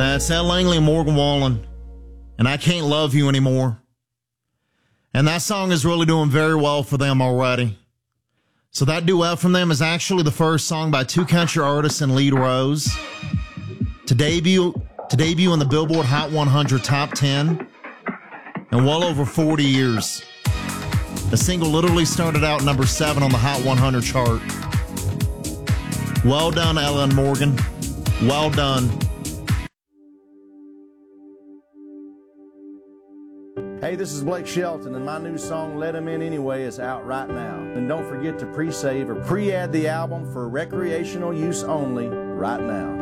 That's Ed Langley and Morgan Wallen, and I Can't Love You Anymore. And that song is really doing very well for them already. So that duet from them is actually the first song by two country artists in lead rows to debut in the Billboard Hot 100 Top 10 in well over 40 years. The single literally started out number 7 on the Hot 100 chart. Well done, Ellen Morgan. Well done. Hey, this is Blake Shelton, and my new song, Let 'Em In Anyway, is out right now. And don't forget to pre-save or pre-add the album for recreational use only right now.